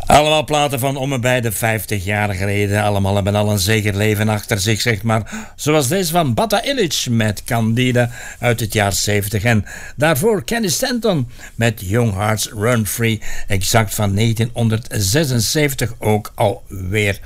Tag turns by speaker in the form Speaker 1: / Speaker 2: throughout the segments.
Speaker 1: Allemaal platen van om en bij de 50 jaar geleden. Allemaal hebben al een zeker leven achter zich, zeg maar. Zoals deze van Bata Illich met Candida uit het jaar 70. En daarvoor Kenny Stanton met Young Hearts Run Free. Exact van 1976 ook alweer.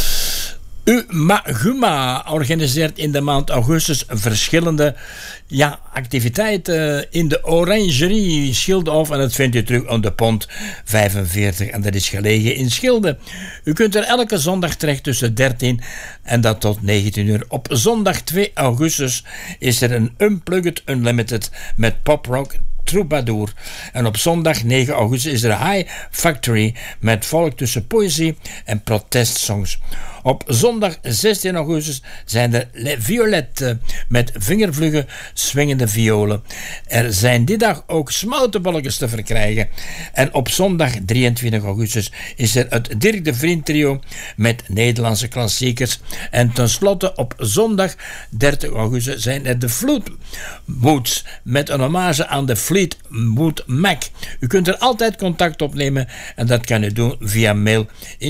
Speaker 1: Umaguma organiseert in de maand augustus verschillende activiteiten in de Orangerie Schildehof. En dat vindt u terug aan de Pont 45. En dat is gelegen in Schilde. U kunt er elke zondag terecht tussen 13 en dat tot 19 uur. Op zondag 2 augustus is er een Unplugged Unlimited met poprock Troubadour. En op zondag 9 augustus is er High Factory met volk tussen poëzie en protestsongs. Op zondag 16 augustus zijn er Les Violettes met vingervlugge swingende violen. Er zijn die dag ook smoutenbolletjes te verkrijgen. En op zondag 23 augustus is er het Dirk de Vriend trio met Nederlandse klassiekers. En tenslotte op zondag 30 augustus zijn er de Fleetwoods met een hommage aan de Fleetwood Mac. U kunt er altijd contact opnemen en dat kan u doen via mail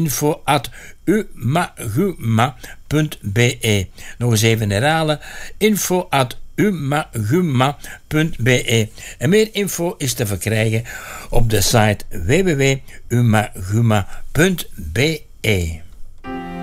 Speaker 1: info@umaguma.be. Nog eens even herhalen, info@umaguma.be. En meer info is te verkrijgen op de site www.umaguma.be.